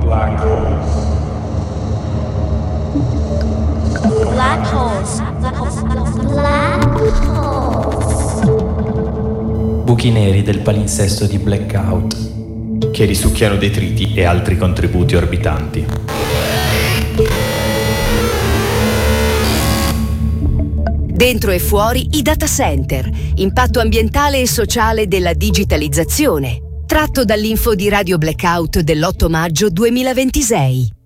Black holes. Black holes. Black holes. Buchi neri del palinsesto di Blackout, che risucchiano detriti e altri contributi orbitanti. Dentro e fuori i data center, impatto ambientale e sociale della digitalizzazione. Tratto dall'info di Radio Blackout dell'8 maggio 2026.